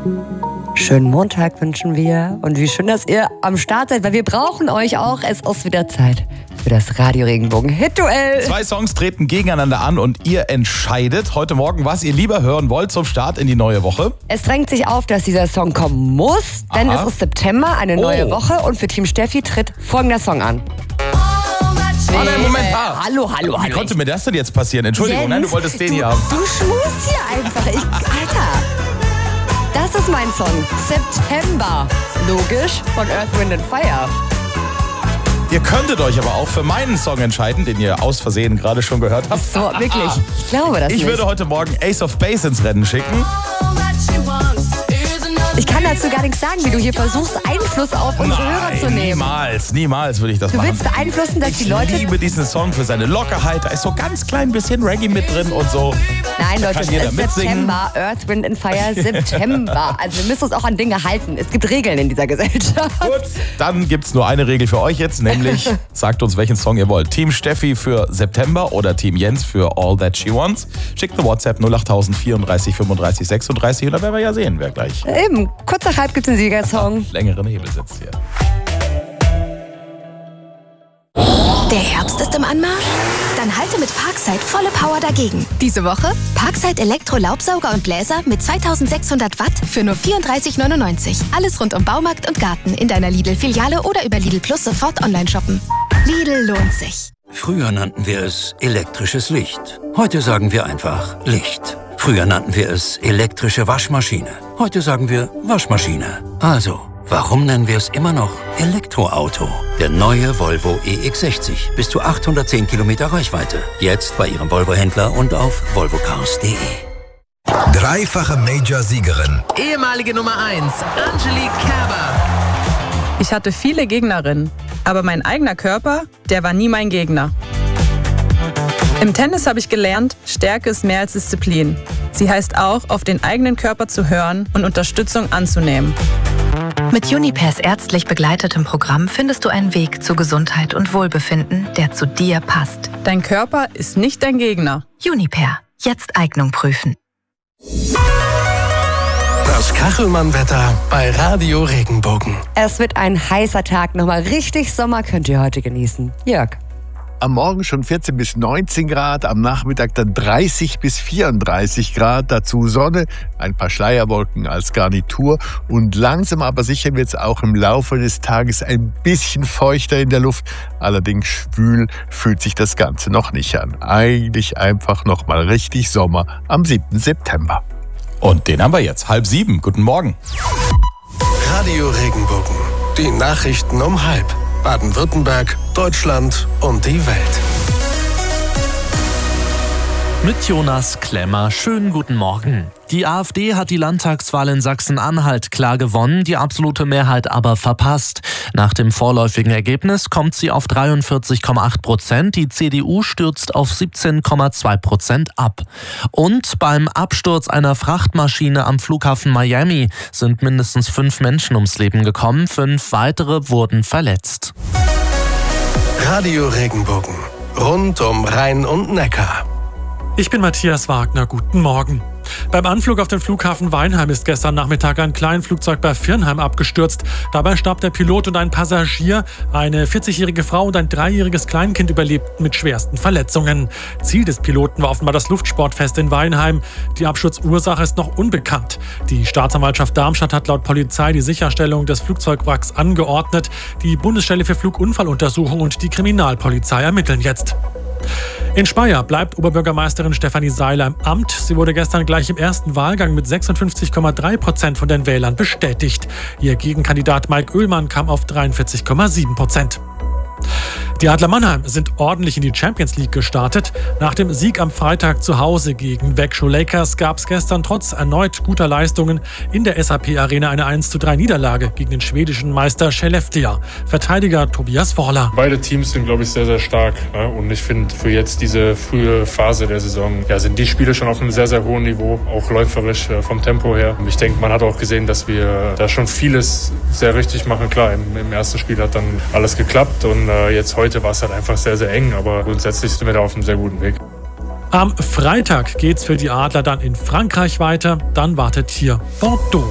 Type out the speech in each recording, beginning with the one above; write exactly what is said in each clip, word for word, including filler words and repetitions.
Schönen Montag wünschen wir und wie schön, dass ihr am Start seid, weil wir brauchen euch auch. Es ist wieder Zeit für das Radio Regenbogen Hit-Duell. Zwei Songs treten gegeneinander an und ihr entscheidet heute Morgen, was ihr lieber hören wollt zum Start in die neue Woche. Es drängt sich auf, dass dieser Song kommen muss, denn Aha. es ist September, eine neue Oh. Woche und für Team Steffi tritt folgender Song an. Ah, nein, Moment. Ah. Hallo, hallo, Wie hallo. konnte mir das denn jetzt passieren? Entschuldigung, Jens, nein, du wolltest den du, hier haben. Du schmust hier einfach. Ich, Alter. Das ist mein Song. September. Logisch, von Earth, Wind and Fire. Ihr könntet euch aber auch für meinen Song entscheiden, den ihr aus Versehen gerade schon gehört habt. So, wirklich. Ich glaube das Ich nicht. würde heute Morgen Ace of Base ins Rennen schicken. Ich kann dazu gar nichts sagen, wie du hier versuchst, Einfluss auf unsere Hörer zu nehmen. niemals, niemals würde ich das Du machen. willst beeinflussen, dass Ich die Leute... liebe diesen Song für seine Lockerheit. Da ist so ganz klein bisschen Reggae mit drin und so. Nein, Leute, kann es jeder ist mitsingen. September. Earth, Wind and Fire, September. Also wir müssen uns auch an Dinge halten. Es gibt Regeln in dieser Gesellschaft. Gut, dann gibt's nur eine Regel für euch jetzt, nämlich sagt uns, welchen Song ihr wollt. Team Steffi für September oder Team Jens für All That She Wants. Schickt eine WhatsApp null acht null null vierunddreißig fünfunddreißig sechsunddreißig und dann werden wir ja sehen, wer gleich Eben, kurzer Hype gibt es den Siegersong. längeren Hebel sitzt hier. Der Herbst ist im Anmarsch? Dann halte mit Parkside volle Power dagegen. Diese Woche Parkside Elektro-Laubsauger und Bläser mit zweitausendsechshundert Watt für nur vierunddreißig neunundneunzig. Alles rund um Baumarkt und Garten in deiner Lidl-Filiale oder über Lidl Plus sofort online shoppen. Lidl lohnt sich. Früher nannten wir es elektrisches Licht. Heute sagen wir einfach Licht. Früher nannten wir es elektrische Waschmaschine. Heute sagen wir Waschmaschine. Also, warum nennen wir es immer noch Elektroauto? Der neue Volvo E X sechzig. Bis zu achthundertzehn Kilometer Reichweite. Jetzt bei Ihrem Volvo-Händler und auf volvo cars punkt de. Dreifache Major-Siegerin. Ehemalige Nummer eins, Angelique Kerber. Ich hatte viele Gegnerinnen, aber mein eigener Körper, der war nie mein Gegner. Im Tennis habe ich gelernt, Stärke ist mehr als Disziplin. Sie heißt auch, auf den eigenen Körper zu hören und Unterstützung anzunehmen. Mit Junipers ärztlich begleitetem Programm findest du einen Weg zu Gesundheit und Wohlbefinden, der zu dir passt. Dein Körper ist nicht dein Gegner. Juniper. Jetzt Eignung prüfen. Das Kachelmann-Wetter bei Radio Regenbogen. Es wird ein heißer Tag. Nochmal richtig Sommer könnt ihr heute genießen. Jörg. Am Morgen schon vierzehn bis neunzehn Grad, am Nachmittag dann dreißig bis vierunddreißig Grad, dazu Sonne, ein paar Schleierwolken als Garnitur und langsam aber sicher wird es auch im Laufe des Tages ein bisschen feuchter in der Luft, allerdings schwül fühlt sich das Ganze noch nicht an. Eigentlich einfach noch mal richtig Sommer am siebten September. Und den haben wir jetzt, halb sieben. Guten Morgen. Radio Regenbogen. Die Nachrichten um halb. Baden-Württemberg, Deutschland und die Welt. Mit Jonas Klemmer. Schönen guten Morgen. Die AfD hat die Landtagswahl in Sachsen-Anhalt klar gewonnen, die absolute Mehrheit aber verpasst. Nach dem vorläufigen Ergebnis kommt sie auf dreiundvierzig Komma acht Prozent, die C D U stürzt auf siebzehn Komma zwei Prozent ab. Und beim Absturz einer Frachtmaschine am Flughafen Miami sind mindestens fünf Menschen ums Leben gekommen, fünf weitere wurden verletzt. Radio Regenbogen. Rund um Rhein und Neckar. Ich bin Matthias Wagner, guten Morgen. Beim Anflug auf den Flughafen Weinheim ist gestern Nachmittag ein Kleinflugzeug bei Viernheim abgestürzt. Dabei starb der Pilot und ein Passagier. Eine vierzigjährige Frau und ein dreijähriges Kleinkind überlebten mit schwersten Verletzungen. Ziel des Piloten war offenbar das Luftsportfest in Weinheim. Die Absturzursache ist noch unbekannt. Die Staatsanwaltschaft Darmstadt hat laut Polizei die Sicherstellung des Flugzeugwracks angeordnet. Die Bundesstelle für Flugunfalluntersuchung und die Kriminalpolizei ermitteln jetzt. In Speyer bleibt Oberbürgermeisterin Stefanie Seiler im Amt. Sie wurde gestern gleich im ersten Wahlgang mit sechsundfünfzig Komma drei Prozent von den Wählern bestätigt. Ihr Gegenkandidat Mike Oehlmann kam auf dreiundvierzig Komma sieben Prozent. Die Adler Mannheim sind ordentlich in die Champions League gestartet. Nach dem Sieg am Freitag zu Hause gegen Växjö Lakers gab es gestern trotz erneut guter Leistungen in der S A P Arena eine eins zu drei Niederlage gegen den schwedischen Meister Skellefteå. Verteidiger Tobias Worler. Beide Teams sind, glaube ich, sehr, sehr stark. Und ich finde, für jetzt diese frühe Phase der Saison ja, sind die Spiele schon auf einem sehr, sehr hohen Niveau, auch läuferisch vom Tempo her. Ich denke, man hat auch gesehen, dass wir da schon vieles sehr richtig machen. Klar, im, im ersten Spiel hat dann alles geklappt und äh, jetzt heute war es halt einfach sehr, sehr eng, aber grundsätzlich sind wir da auf einem sehr guten Weg. Am Freitag geht's für die Adler dann in Frankreich weiter, dann wartet hier Bordeaux.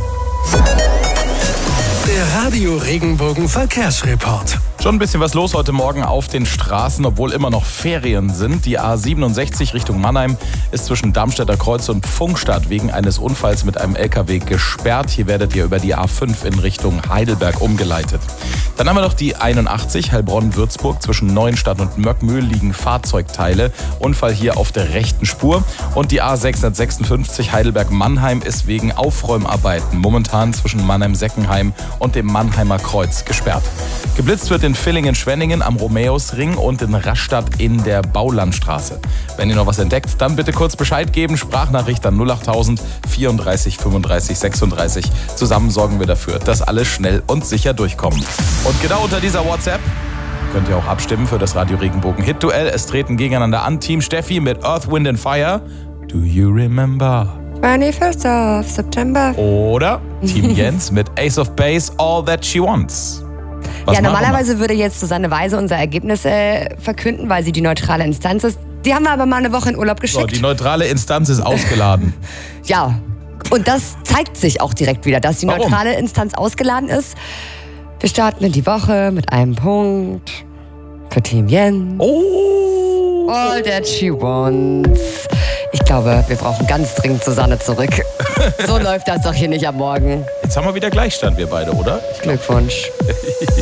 Der Radio Regenbogen Verkehrsreport. Schon ein bisschen was los heute Morgen auf den Straßen, obwohl immer noch Ferien sind. Die A siebenundsechzig Richtung Mannheim ist zwischen Darmstädter Kreuz und Pfungstadt wegen eines Unfalls mit einem L K W gesperrt. Hier werdet ihr über die A fünf in Richtung Heidelberg umgeleitet. Dann haben wir noch die einundachtzig Heilbronn-Würzburg. Zwischen Neuenstadt und Möckmühl liegen Fahrzeugteile. Unfall hier auf der rechten Spur. Und die A sechshundertsechsundfünfzig Heidelberg-Mannheim ist wegen Aufräumarbeiten momentan zwischen Mannheim-Seckenheim und dem Mannheimer Kreuz gesperrt. Geblitzt wird in Villingen-Schwenningen am Romäusring und in Rastatt in der Baulandstraße. Wenn ihr noch was entdeckt, dann bitte kurz Bescheid geben. Sprachnachricht an null achttausend vierunddreißig fünfunddreißig sechsunddreißig. Zusammen sorgen wir dafür, dass alle schnell und sicher durchkommen. Und genau unter dieser WhatsApp könnt ihr auch abstimmen für das Radio Regenbogen Hit-Duell. Es treten gegeneinander an Team Steffi mit Earth, Wind and Fire. Do you remember? twenty-first of September. Oder Team Jens mit Ace of Base, All That She Wants. Was ja, normalerweise würde jetzt Susanne Weise unser Ergebnis äh, verkünden, weil sie die neutrale Instanz ist. Die haben wir aber mal eine Woche in Urlaub geschickt. So, die neutrale Instanz ist ausgeladen. Ja, und das zeigt sich auch direkt wieder, dass die Warum? neutrale Instanz ausgeladen ist. Wir starten in die Woche mit einem Punkt für Team Jens. Oh! All That She Wants. Ich glaube, wir brauchen ganz dringend Susanne zurück. So läuft das doch hier nicht am Morgen. Jetzt haben wir wieder Gleichstand, wir beide, oder? Glückwunsch.